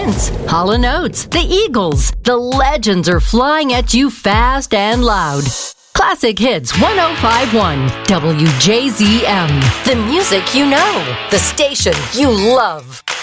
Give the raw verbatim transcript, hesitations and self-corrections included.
Prince, Hall and Oates, the Eagles. The legends are flying at you fast and loud. Classic Hits one oh five point one W J Z M. The music you know. The station you love.